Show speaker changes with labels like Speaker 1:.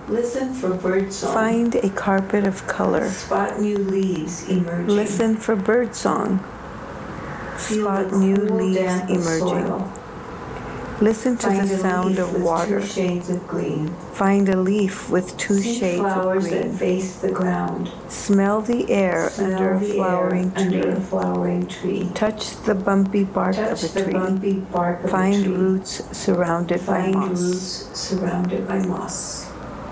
Speaker 1: Listen for birdsong.
Speaker 2: Find a carpet of color.
Speaker 1: Spot new leaves emerging.
Speaker 2: Listen for birdsong.
Speaker 1: Feel
Speaker 2: Spot
Speaker 1: the
Speaker 2: new
Speaker 1: cool
Speaker 2: leaves
Speaker 1: damp of
Speaker 2: emerging.
Speaker 1: soil.
Speaker 2: Listen to
Speaker 1: Find
Speaker 2: the
Speaker 1: a
Speaker 2: sound
Speaker 1: leaf
Speaker 2: of
Speaker 1: with
Speaker 2: water.
Speaker 1: 2 shades of green.
Speaker 2: Find a leaf with 2
Speaker 1: See
Speaker 2: shades of
Speaker 1: flowers that
Speaker 2: green.
Speaker 1: face the ground.
Speaker 2: Smell the air
Speaker 1: Smell
Speaker 2: under a
Speaker 1: the
Speaker 2: flowering
Speaker 1: air under a
Speaker 2: tree.
Speaker 1: flowering tree.
Speaker 2: Touch the bumpy bark
Speaker 1: Touch
Speaker 2: of a
Speaker 1: the
Speaker 2: tree.
Speaker 1: bumpy bark of
Speaker 2: Find
Speaker 1: a tree.
Speaker 2: roots surrounded by
Speaker 1: Find
Speaker 2: moss.
Speaker 1: roots surrounded by moss.